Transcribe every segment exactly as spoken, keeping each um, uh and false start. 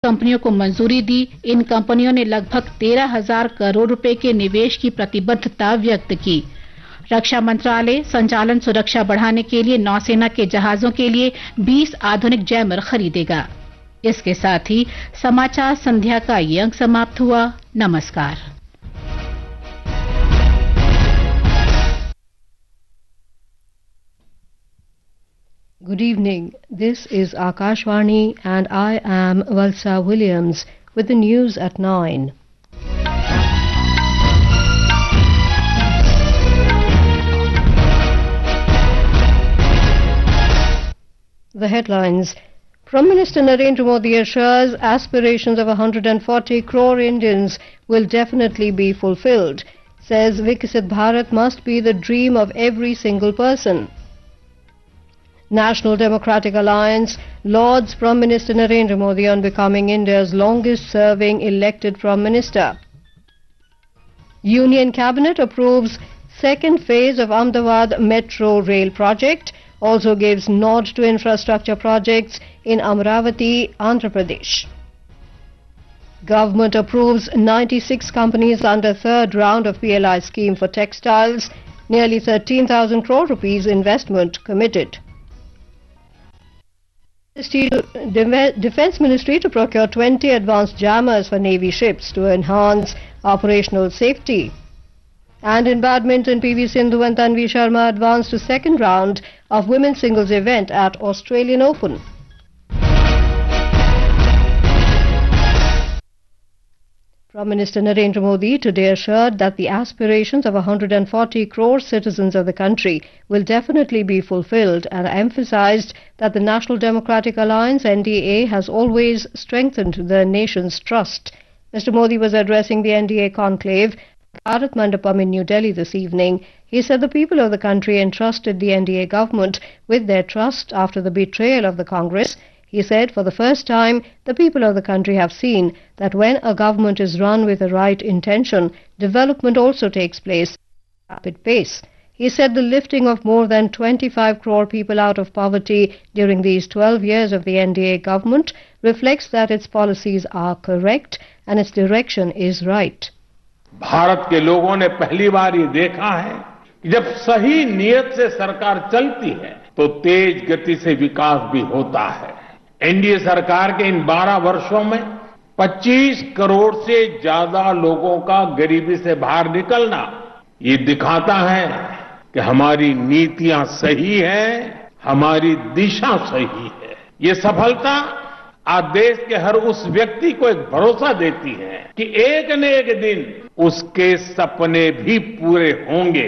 कंपनियों को मंजूरी दी। इन कंपनियों ने लगभग तेरह हजार करोड़ रुपए के निवेश की प्रतिबद्धता व्यक्त की। रक्षा मंत्रालय संचालन सुरक्षा बढ़ाने के लिए नौसेना के जहाजों के लिए बीस आधुनिक जैमर खरीदेगा। इसके साथ ही समाचार संध्या का ये अंक समाप्त हुआ। नमस्कार। Good evening. This is Akashvani and I am Valsa Williams with the news at nine. The headlines. Prime Minister Narendra Modi assures aspirations of one hundred forty crore Indians will definitely be fulfilled. Says Viksit Bharat must be the dream of every single person. National Democratic Alliance lauds Prime Minister Narendra Modi on becoming India's longest-serving elected Prime Minister. Union Cabinet approves second phase of Ahmedabad Metro Rail project, also gives nod to infrastructure projects in Amravati, Andhra Pradesh. Government approves ninety-six companies under third round of P L I scheme for textiles, nearly thirteen thousand crore rupees investment committed. Defence Ministry to procure twenty advanced jammers for Navy ships to enhance operational safety. And in badminton, P V Sindhu and Tanvi Sharma advanced to second round of women's singles event at Australian Open. Prime Minister Narendra Modi today assured that the aspirations of one hundred forty crore citizens of the country will definitely be fulfilled and emphasized that the National Democratic Alliance N D A has always strengthened the nation's trust. Mister Modi was addressing the N D A conclave at Bharat Mandapam in New Delhi this evening. He said the people of the country entrusted the N D A government with their trust after the betrayal of the Congress. He said for the first time, the people of the country have seen that when a government is run with the right intention, development also takes place at a rapid pace. He said the lifting of more than twenty-five crore people out of poverty during these twelve years of the N D A government reflects that its policies are correct and its direction is right. Bharat के लोगों ने पहली बार ये देखा है कि जब सही नियत से सरकार चलती है तो तेज गति से विकास भी होता है। एनडीए सरकार के इन बारह वर्षों में पच्चीस करोड़ से ज्यादा लोगों का गरीबी से बाहर निकलना ये दिखाता है कि हमारी नीतियां सही हैं, हमारी दिशा सही है। ये सफलता आज देश के हर उस व्यक्ति को एक भरोसा देती है कि एक न एक दिन उसके सपने भी पूरे होंगे।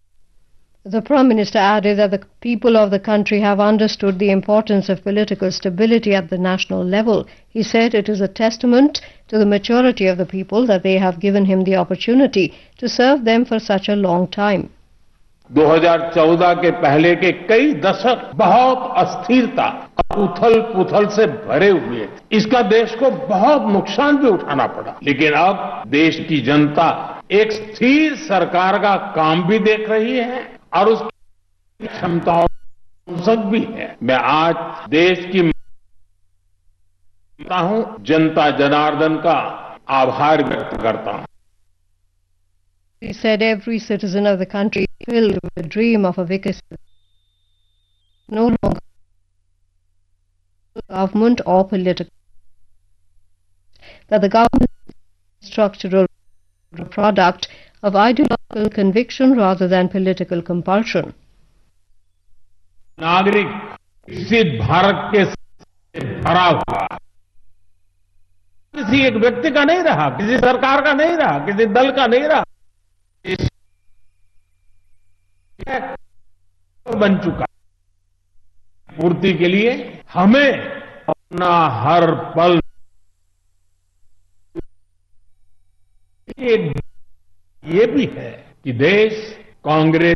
The Prime Minister added that the people of the country have understood the importance of political stability at the national level. He said it is a testament to the maturity of the people that they have given him the opportunity to serve them for such a long time. दो हज़ार चौदह के पहले के कई दशक बहुत अस्थिरता और उथल पुथल से भरे हुए थे। इसका देश को बहुत नुकसान भी उठाना पड़ा, लेकिन अब देश की जनता एक स्थिर सरकार का काम भी देख रही है और उसकी क्षमताओं भी है। मैं आज देश की हूं जनता जनार्दन का आभार व्यक्त करता हूं। He said every citizen of the country is filled with the dream of a Viksit, no longer government or political, that the government is structural product of ideological conviction rather than political compulsion. नागरिक विकसित भारत के से भरा हुआ किसी एक व्यक्ति का नहीं रहा, किसी सरकार का नहीं रहा, किसी दल का नहीं रहा, बन चुका। पूर्ति के लिए हमें अपना हर पल एक ये भी है कि देश कांग्रेस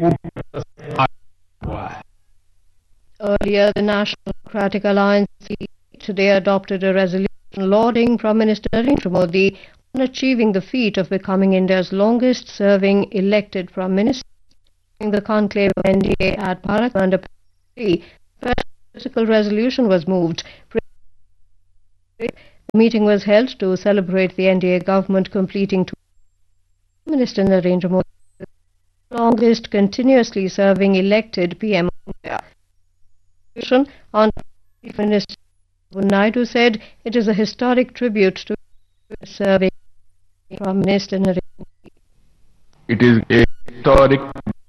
हुआ है। Earlier, the National Democratic Alliance today adopted a resolution lauding Prime Minister Narendra Modi on achieving the feat of becoming India's longest-serving elected Prime Minister. During the conclave of N D A at Bharat Mandapam, the first political resolution was moved. The meeting was held to celebrate the N D A government completing two Prime Minister Narendra Modi, the longest continuously serving elected P M of India. On Chief Minister Naidu said it is a historic tribute to serving Prime Minister Narendra Modi. It is a historic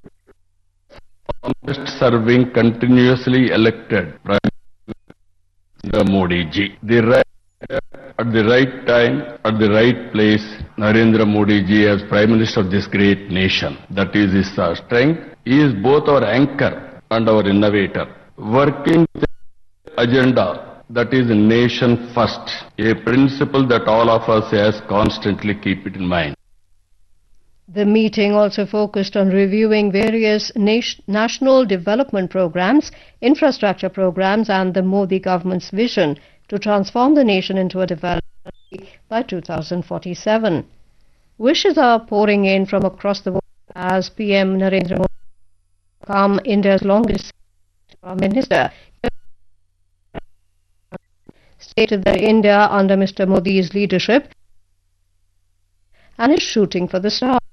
longest serving continuously elected Prime Minister Modi ji. The right At the right time, at the right place, Narendra Modi ji as Prime Minister of this great nation. That is his uh, strength. He is both our anchor and our innovator. Working with the agenda that is nation first, a principle that all of us has constantly keep it in mind. The meeting also focused on reviewing various nation, national development programs, infrastructure programs and the Modi government's vision to transform the nation into a developed country by two thousand forty-seven. Wishes are pouring in from across the world as P M Narendra Modi become India's longest Prime Minister. Stated that India under Mister Modi's leadership and is shooting for the stars.